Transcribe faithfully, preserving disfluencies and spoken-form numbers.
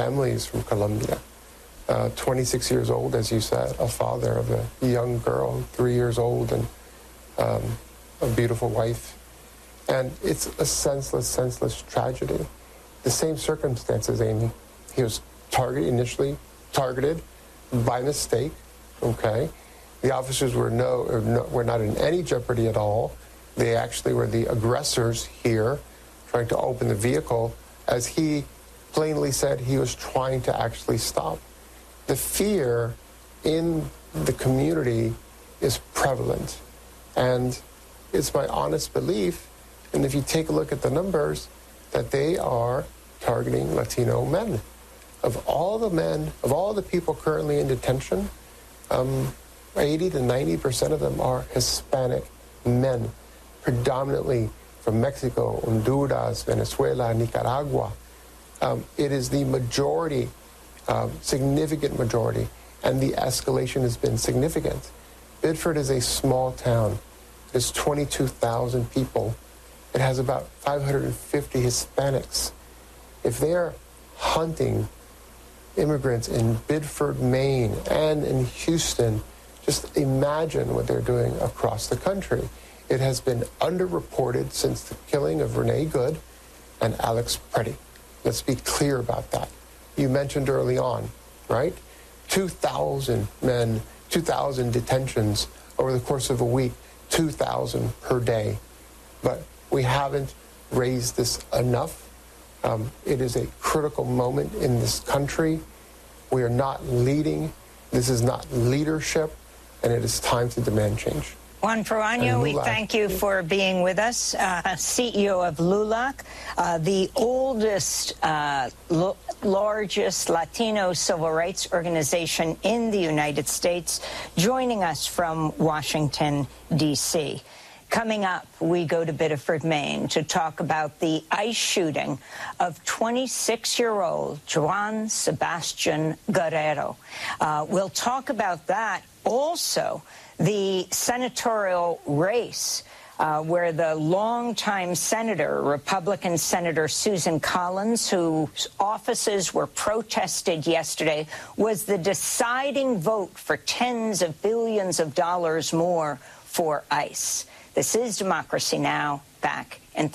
families from Colombia. Uh, twenty-six years old, as you said, a father of a young girl, three years old, and um, a beautiful wife. And it's a senseless, senseless tragedy. The same circumstances, Amy. He was targeted, initially targeted by mistake, okay? The officers were, no, no, were not in any jeopardy at all. They actually were the aggressors here, trying to open the vehicle, as he plainly said he was trying to actually stop. The fear in the community is prevalent, and it's my honest belief, and if you take a look at the numbers, that they are targeting Latino men. Of all the men, of all the people currently in detention, um, eighty to ninety percent of them are Hispanic men, predominantly from Mexico, Honduras, Venezuela, Nicaragua. Um, it is the majority, uh, significant majority, and the escalation has been significant. Biddeford is a small town. There's twenty-two thousand people. It has about five hundred fifty Hispanics. If they're hunting immigrants in Biddeford, Maine, and in Houston, just imagine what they're doing across the country. It has been underreported since the killing of Renee Good and Alex Preddy. Let's be clear about that. You mentioned early on, right? two thousand men, two thousand detentions over the course of a week, two thousand per day. But we haven't raised this enough. Um, it is a critical moment in this country. We are not leading. This is not leadership, and it is time to demand change. Juan Ferrano, we thank you for being with us. Uh, C E O of LULAC, uh, the oldest, uh, lo largest Latino civil rights organization in the United States, joining us from Washington, D C Coming up, we go to Biddeford, Maine, to talk about the ICE shooting of twenty-six-year-old Juan Sebastian Guerrero. Uh, we'll talk about that. Also, the senatorial race, uh, where the longtime senator, Republican Senator Susan Collins, whose offices were protested yesterday, was the deciding vote for tens of billions of dollars more for ICE. This is Democracy Now!, back in